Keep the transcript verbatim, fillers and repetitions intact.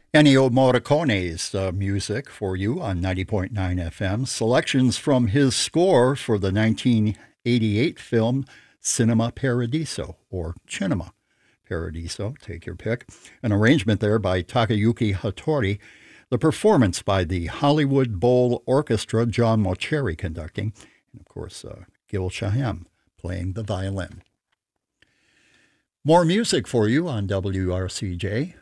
Ennio Morricone's uh, music for you on ninety point nine F M. Selections from his score for the nineteen eighty-eight film Cinema Paradiso, or Cinema Paradiso, take your pick. An arrangement there by Takayuki Hattori. The performance by the Hollywood Bowl Orchestra, John Mauceri conducting, and of course, uh, Gil Shahem playing the violin. More music for you on W R C J.